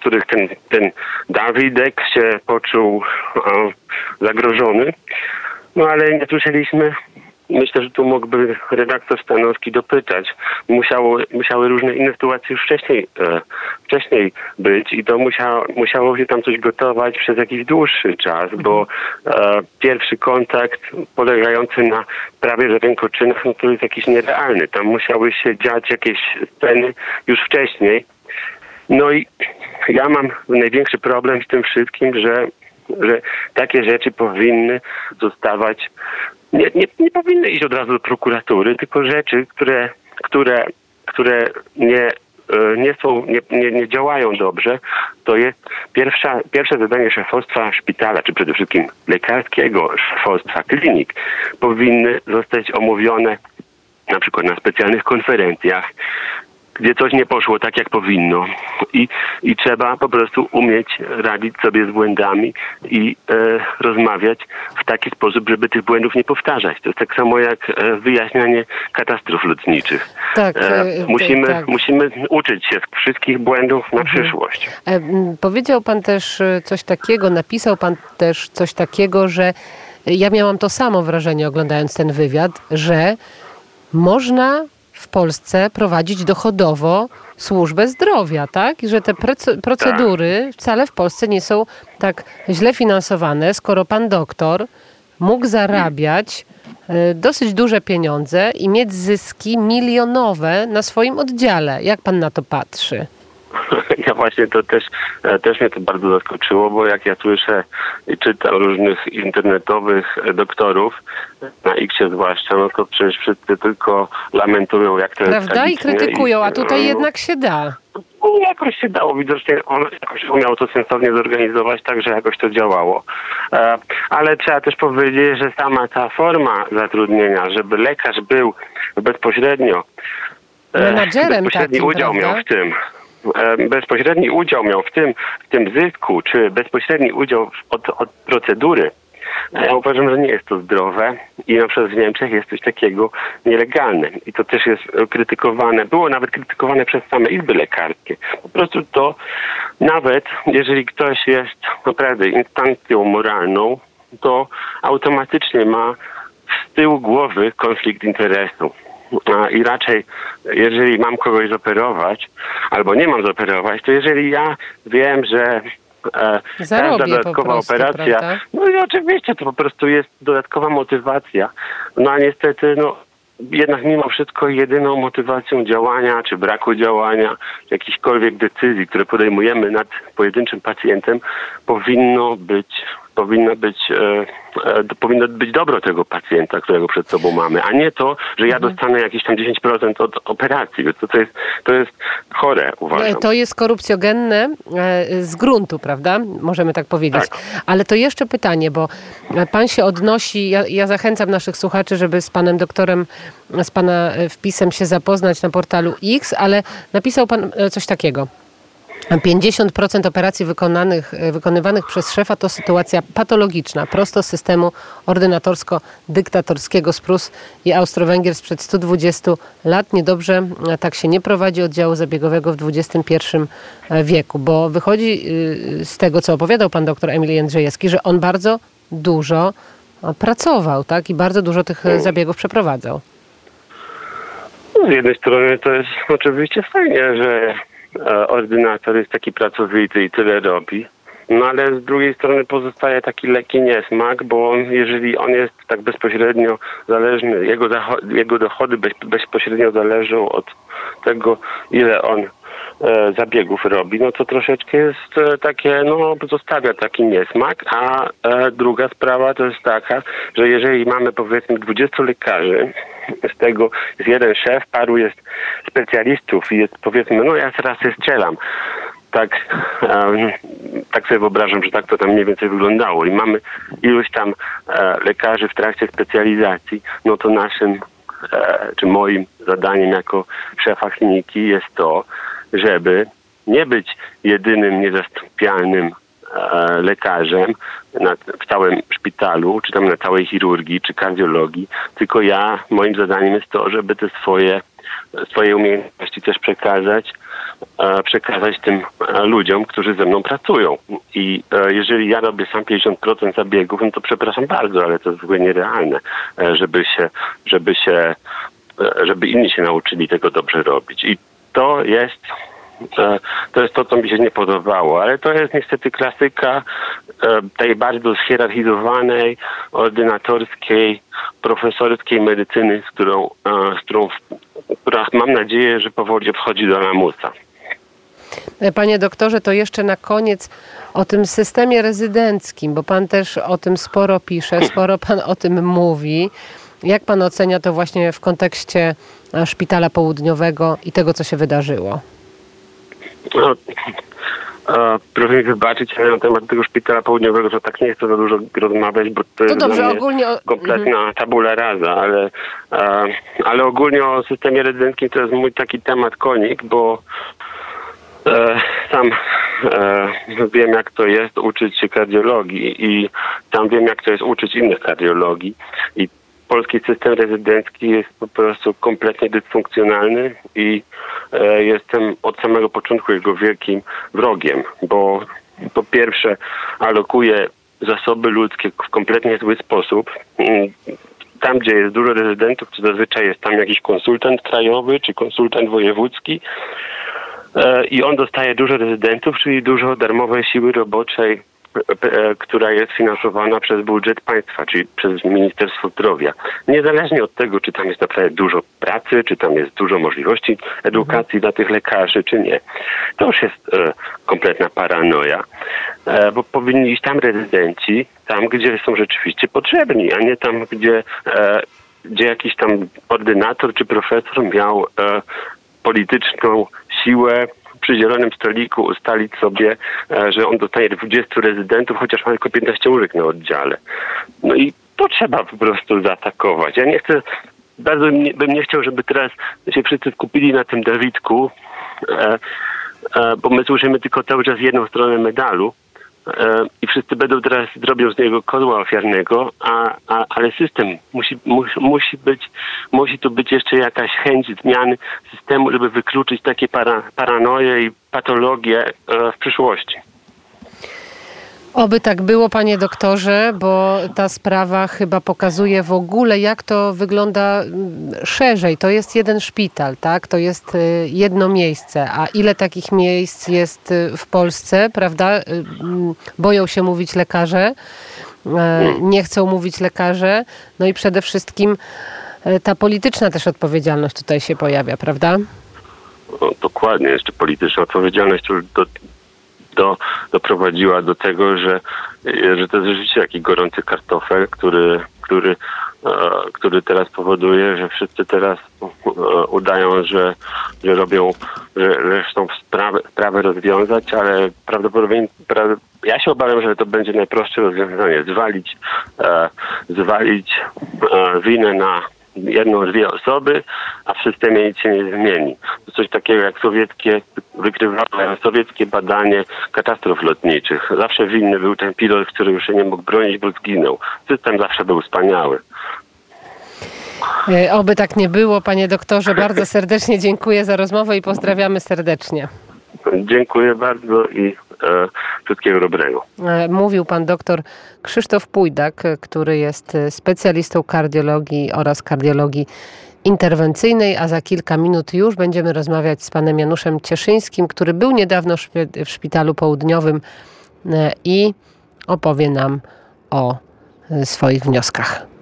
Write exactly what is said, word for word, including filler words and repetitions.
których ten, ten Dawidek się poczuł o, zagrożony. No ale nie słyszeliśmy. Myślę, że tu mógłby redaktor Stanowski dopytać. Musiało, musiały różne inne sytuacje już wcześniej, e, wcześniej być i to musiało, musiało się tam coś gotować przez jakiś dłuższy czas, bo e, pierwszy kontakt polegający na prawie że rękoczynach, no to jest jakiś nierealny. Tam musiały się dziać jakieś sceny już wcześniej. No i ja mam największy problem z tym wszystkim, że, że takie rzeczy powinny zostawać Nie, nie, nie powinny iść od razu do prokuratury, tylko rzeczy, które, które, które nie, nie są, nie, nie, nie działają dobrze, to jest pierwsza, pierwsze zadanie szefostwa szpitala, czy przede wszystkim lekarskiego szefostwa klinik, powinny zostać omówione na przykład na specjalnych konferencjach, gdzie coś nie poszło tak, jak powinno. I, i trzeba po prostu umieć radzić sobie z błędami i e, rozmawiać w taki sposób, żeby tych błędów nie powtarzać. To jest tak samo jak e, wyjaśnianie katastrof lotniczych. Tak, e, musimy, tak. musimy uczyć się z wszystkich błędów na mhm. przyszłość. E, powiedział pan też coś takiego, napisał pan też coś takiego, że ja miałam to samo wrażenie, oglądając ten wywiad, że można w Polsce prowadzić dochodowo służbę zdrowia, tak? I że te procedury wcale w Polsce nie są tak źle finansowane, skoro pan doktor mógł zarabiać dosyć duże pieniądze i mieć zyski milionowe na swoim oddziale. Jak pan na to patrzy? Ja właśnie to też, też mnie to bardzo zaskoczyło, bo jak ja słyszę i czytam różnych internetowych doktorów, na X-ie zwłaszcza, no to przecież wszyscy tylko lamentują, jak to jest Prawda? I krytykują, a tutaj no, jednak się da. No, jakoś się dało, widocznie on jakoś umiał to sensownie zorganizować, tak, że jakoś to działało. E, ale trzeba też powiedzieć, że sama ta forma zatrudnienia, żeby lekarz był bezpośrednio e, menadżerem bezpośredni takim, udział prawda? miał w tym, bezpośredni udział miał w tym, w tym zysku, czy bezpośredni udział od, od procedury, ja uważam, że nie jest to zdrowe i na przykład w Niemczech jest coś takiego nielegalne i to też jest krytykowane, było nawet krytykowane przez same izby lekarskie. Po prostu to nawet jeżeli ktoś jest naprawdę instancją moralną, to automatycznie ma z tyłu głowy konflikt interesu. I raczej, jeżeli mam kogoś zoperować, albo nie mam zoperować, to jeżeli ja wiem, że e, każda dodatkowa prostu, operacja, prawda? No i oczywiście to po prostu jest dodatkowa motywacja. No a niestety, no jednak mimo wszystko jedyną motywacją działania, czy braku działania, czy jakichkolwiek decyzji, które podejmujemy nad pojedynczym pacjentem, powinno być powinno być, e, e, powinno być dobro tego pacjenta, którego przed sobą mamy, a nie to, że ja dostanę jakieś tam dziesięć procent od operacji. To, to, jest, to jest chore, uważam. To jest korupcjogenne e, z gruntu, prawda? Możemy tak powiedzieć. Tak. Ale to jeszcze pytanie, bo pan się odnosi, ja, ja zachęcam naszych słuchaczy, żeby z panem doktorem, z pana wpisem się zapoznać na portalu X, ale napisał pan coś takiego. pięćdziesiąt procent operacji wykonanych, wykonywanych przez szefa to sytuacja patologiczna, prosto z systemu ordynatorsko-dyktatorskiego z Prus i Austro-Węgier sprzed stu dwudziestu lat. Niedobrze, tak się nie prowadzi oddziału zabiegowego w dwudziestym pierwszym wieku, bo wychodzi z tego, co opowiadał pan doktor Emil Jędrzejewski, że on bardzo dużo pracował, tak? I bardzo dużo tych zabiegów przeprowadzał. Z jednej strony to jest oczywiście fajnie, że ordynator jest taki pracowity i tyle robi. No ale z drugiej strony pozostaje taki lekki niesmak, bo on, jeżeli on jest tak bezpośrednio zależny, jego, jego dochody bez, bezpośrednio zależą od tego, ile on e, zabiegów robi, no to troszeczkę jest e, takie, no zostawia taki niesmak, a e, druga sprawa to jest taka, że jeżeli mamy powiedzmy dwudziestu lekarzy, z tego jest jeden szef, paru jest specjalistów i jest powiedzmy, no ja teraz się strzelam. Tak, um, tak sobie wyobrażam, że tak to tam mniej więcej wyglądało i mamy iluś tam e, lekarzy w trakcie specjalizacji, no to naszym, e, czy moim zadaniem jako szefa kliniki jest to, żeby nie być jedynym niezastąpialnym e, lekarzem na, w całym szpitalu, czy tam na całej chirurgii, czy kardiologii, tylko ja, moim zadaniem jest to, żeby te swoje, swoje umiejętności też przekazać przekazać tym ludziom, którzy ze mną pracują. I jeżeli ja robię sam pięćdziesiąt procent zabiegów, no to przepraszam bardzo, ale to jest w ogóle nierealne, żeby się, żeby się, żeby inni się nauczyli tego dobrze robić. I to jest To jest to, co mi się nie podobało, ale to jest niestety klasyka tej bardzo zhierarchizowanej, ordynatorskiej, profesorskiej medycyny, z którą, z którą, która mam nadzieję, że powoli wchodzi do lamusa. Panie doktorze, to jeszcze na koniec o tym systemie rezydenckim, bo pan też o tym sporo pisze, sporo pan o tym mówi. Jak pan ocenia to właśnie w kontekście Szpitala Południowego i tego, co się wydarzyło? No, e, proszę mi wybaczyć, ale na temat tego Szpitala Południowego to tak nie chcę za dużo rozmawiać, bo to jest to dobrze, dla mnie ogólnie o... kompletna tabula rasa, ale, e, ale ogólnie o systemie rezydenckim to jest mój taki temat konik, bo e, sam e, wiem, jak to jest uczyć się kardiologii i sam wiem, jak to jest uczyć innych kardiologii i polski system rezydencki jest po prostu kompletnie dysfunkcjonalny i e, jestem od samego początku jego wielkim wrogiem, bo po pierwsze alokuje zasoby ludzkie w kompletnie zły sposób. Tam, gdzie jest dużo rezydentów, to zazwyczaj jest tam jakiś konsultant krajowy czy konsultant wojewódzki e, i on dostaje dużo rezydentów, czyli dużo darmowej siły roboczej, która jest finansowana przez budżet państwa, czyli przez Ministerstwo Zdrowia. Niezależnie od tego, czy tam jest naprawdę dużo pracy, czy tam jest dużo możliwości edukacji mhm. dla tych lekarzy, czy nie. To już jest e, kompletna paranoja, e, bo powinni iść tam rezydenci, tam, gdzie są rzeczywiście potrzebni, a nie tam, gdzie, e, gdzie jakiś tam ordynator czy profesor miał e, polityczną siłę przy zielonym stoliku ustalić sobie, że on dostanie dwudziestu rezydentów, chociaż ma tylko piętnaście łóżek na oddziale. No i to trzeba po prostu zaatakować. Ja nie chcę, bardzo bym nie chciał, żeby teraz się wszyscy skupili na tym Dawidku, bo my słyszymy tylko cały czas jedną stronę medalu i wszyscy będą teraz, zrobią z niego kozła ofiarnego, a, a, ale system musi, musi, musi być, musi tu być jeszcze jakaś chęć zmiany systemu, żeby wykluczyć takie para, paranoje i patologie w przyszłości. Oby tak było, panie doktorze, bo ta sprawa chyba pokazuje w ogóle, jak to wygląda szerzej. To jest jeden szpital, tak? To jest jedno miejsce. A ile takich miejsc jest w Polsce, prawda? Boją się mówić lekarze, nie chcą mówić lekarze. No i przede wszystkim ta polityczna też odpowiedzialność tutaj się pojawia, prawda? No, dokładnie. Jeszcze polityczna odpowiedzialność już do... Do, doprowadziła do tego, że, że to jest rzeczywiście taki gorący kartofel, który, który, e, który teraz powoduje, że wszyscy teraz e, udają, że, że robią, że, że chcą sprawę, sprawę rozwiązać, ale prawdopodobnie pra, ja się obawiam, że to będzie najprostsze rozwiązanie. Zwalić, e, zwalić e, winę na jedną, dwie osoby, a w systemie nic się nie zmieni. To coś takiego jak sowieckie, wykrywane sowieckie badanie katastrof lotniczych. Zawsze winny był ten pilot, który już się nie mógł bronić, bo zginął. System zawsze był wspaniały. Oby tak nie było, panie doktorze. Bardzo serdecznie dziękuję za rozmowę i pozdrawiamy serdecznie. Dziękuję bardzo i e, wszystkiego dobrego. Mówił pan doktor Krzysztof Pujdak, który jest specjalistą kardiologii oraz kardiologii interwencyjnej, a za kilka minut już będziemy rozmawiać z panem Januszem Cieszyńskim, który był niedawno w Szpitalu Południowym i opowie nam o swoich wnioskach.